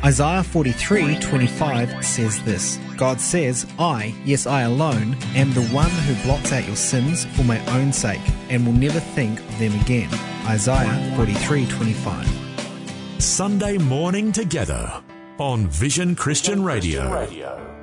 Isaiah 43:25 says this, God says, I, yes I alone, am the one who blots out your sins for my own sake and will never think of them again. Isaiah 43:25. Sunday morning together on Vision Christian Radio.